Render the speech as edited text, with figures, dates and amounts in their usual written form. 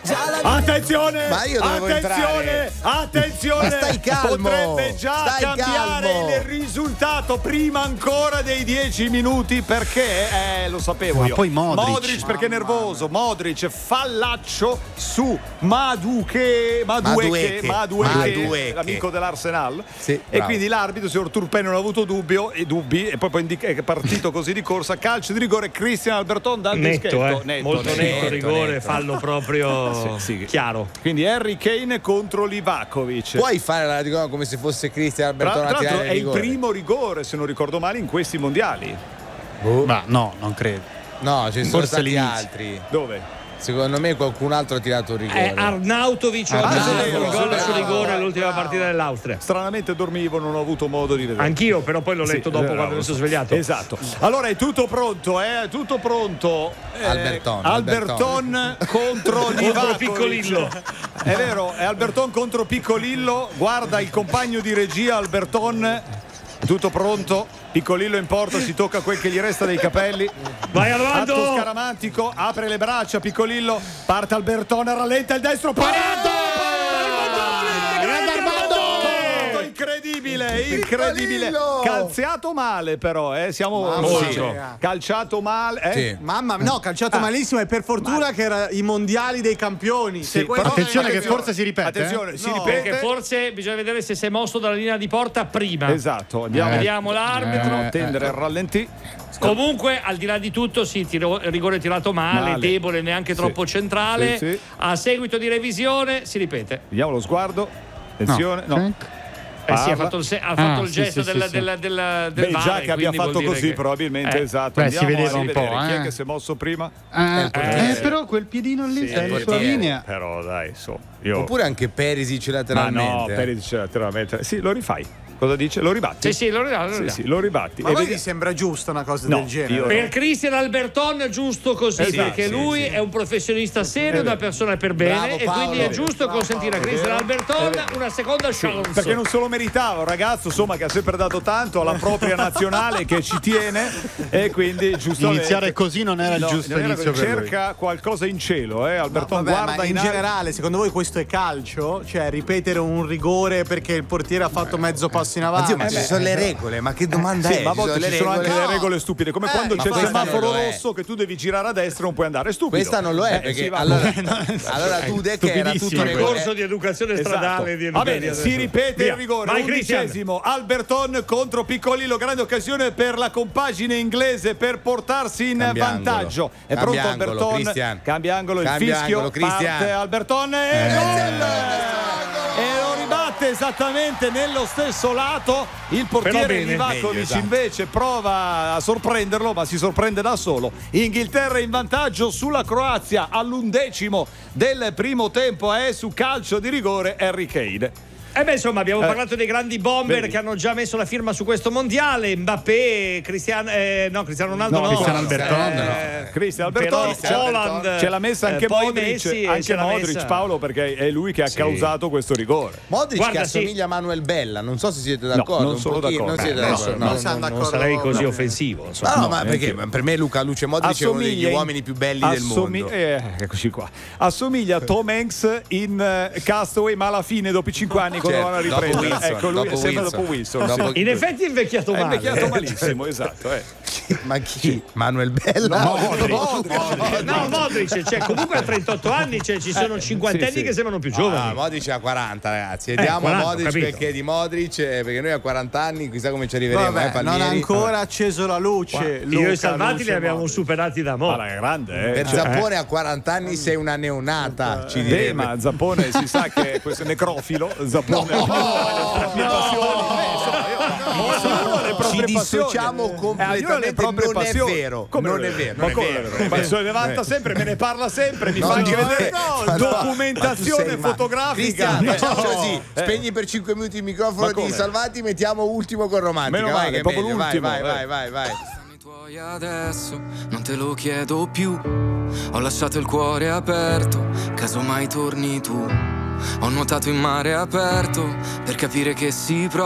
Attenzione! Ma io dovevo entrare. Attenzione! Ma stai calmo! Potrebbe già cambiare il risultato prima ancora dei 10 minuti perché lo sapevo io. Poi Modric Perché è nervoso. Modric fallaccio su Madueke, l'amico dell'Arsenal. Sì, e bravo. quindi l'arbitro, signor Turpin, non ha avuto dubbi e poi è partito così di corsa. Calcio di rigore, Christian Alberton dal dischetto. Molto netto rigore, fallo proprio chiaro. Quindi Harry Kane contro Livakovic. Puoi fare la rigore come se fosse Cristian Alberton Tra a l'altro tirare è il rigore. primo rigore, se non ricordo male, in questi mondiali. Ma no, non credo. No, ci sono Forse stati l'inizio. altri. Dove? Secondo me qualcun altro ha tirato un rigore. Arnautovic ha dato il gol su rigore bravo, all'ultima partita dell'Austria. Stranamente dormivo, non ho avuto modo di vedere. Anch'io, però poi l'ho letto dopo quando mi sono svegliato. Esatto. Allora è tutto pronto, Tutto pronto. Alberton contro Livakovic. Piccolillo. È vero, è Alberton contro Piccolillo. Guarda il compagno di regia Alberton. Tutto pronto, Piccolillo in porta, si tocca quel che gli resta dei capelli. Vai Armando! Atto scaramantico, apre le braccia Piccolillo, parte Alberton, rallenta il destro, parato! Incredibile, calziato male però, siamo molto. calciato male, Sì. Mamma mia, no, calciato malissimo e per fortuna che era i mondiali dei campioni. Sì, Attenzione che forse si ripete. Attenzione, si Perché ripete. forse bisogna vedere se si è mosso dalla linea di porta prima. Esatto, andiamo Vediamo l'arbitro. tendere al rallentì. Comunque, al di là di tutto, rigore tirato male, debole, neanche troppo centrale. Sì. A seguito di revisione si ripete. Vediamo lo sguardo. Attenzione, no. Sì, ha fatto il gesto del Beh, VAR, già che abbia quindi fatto vuol dire così, che- probabilmente, esatto. Beh, si Andiamo vedeva a un rivedere. po', Chi è che si è mosso prima? Però quel piedino lì Sì, è il in sua portiere. linea. Però dai, io... Oppure anche Perisic Ma lateralmente. no, Perisic lateralmente. Sì, lo rifai. Cosa dice? Lo ribatti? Sì, lo ridato. Sì, lo ribatti. Ma a voi vi sembra giusta una cosa del genere? io- Per Christian Alberton è giusto così, Esatto, perché sì, lui è un professionista serio, una persona per bene, Bravo, e Paolo. quindi è giusto consentire a Christian Alberton una seconda chance. Perché non se lo meritava, un ragazzo insomma che ha sempre dato tanto alla propria nazionale, che ci tiene, e quindi giustamente Iniziare così non era il giusto non era inizio così. per lui. Cerca qualcosa in cielo, Alberton, Vabbè, guarda ma in aria. generale, secondo voi questo è calcio? Cioè, ripetere un rigore perché il portiere ha fatto mezzo passo in avanti? Ma ci sono le regole, ma che domanda Sì, è? ma a volte ci sono anche regole. le regole stupide, come quando ma c'è il questa semaforo non lo è. rosso che tu devi girare a destra e non puoi andare, è stupido. Questa non lo è, perché sì, va. allora Dudek era tutto Il regole. corso di educazione stradale di Va bene, si ripete il rigore. Vai, Christian. 11esimo, Alberton contro Piccolillo, grande occasione per la compagine inglese per portarsi in Cambia vantaggio. È angolo. pronto Cambia angolo, Alberton. Christian. Cambia angolo, il Cambia fischio. angolo, Christian. Parte Alberton e gol! E lo ribatte esattamente nello stesso lato. Il portiere bene, Livakovic meglio, esatto. invece prova a sorprenderlo, ma si sorprende da solo. Inghilterra in vantaggio sulla Croazia all'11° del primo tempo, è su calcio di rigore Harry Kane. Insomma, abbiamo parlato dei grandi bomber vedi. che hanno già messo la firma su questo mondiale. Mbappé, Cristiano Ronaldo, Cristian Alberton, Cristian Alberton, però Haaland, ce l'ha messa anche poi Modric, Messi, anche ce l'ha Modric, messa. Paolo, perché è lui che ha causato questo rigore. Modric Guarda, che assomiglia a Manuel Bella, non so se siete d'accordo. non un sono pochino, d'accordo. Non siete No, d'accordo. non siamo d'accordo. non sarei così offensivo. Insomma. No, ma perché per me Luca Luce Modric è uno degli uomini più belli del mondo. Eccoci qua. Assomiglia a Tom Hanks in Castaway, ma alla fine, dopo i 5 anni, quando Certo, vanno a dopo riprendere. Wilson, Ecco, lui dopo sembra Wilson. dopo Wilson. Dopo- sì. In effetti è invecchiato È male. invecchiato malissimo, esatto. Ma chi? Manuel Bella? No, Modric, cioè, comunque a 38 anni, cioè, ci sono cinquantenni sì. che sembrano più Ah, giovani. Modric ha 40, ragazzi. Vediamo 40, Modric capito. perché di Modric, perché noi a 40 anni chissà come ci arriveremo, Vabbè, non Palmieri. ha ancora acceso la luce. Io e Salvati li abbiamo superati da mo'. Ma è grande, Per Zappone a 40 anni sei una neonata, ci Beh, direbbe. ma Zappone si sa che questo è necrofilo. Zappone Ci dissociamo completamente, non è vero. Come Non è vero, non è vero. Ma se levanta sempre, me ne parla sempre, mi fa anche vedere documentazione fotografica. Cristian, facciamo così, spegni per 5 minuti il microfono Ma di come? Salvati, mettiamo ultimo con Romantica. Meno vai, male, che è proprio meglio. l'ultimo. Vai. Tuoi adesso non te lo chiedo più, ho lasciato il cuore aperto, casomai torni tu, ho nuotato in mare aperto per capire che si prova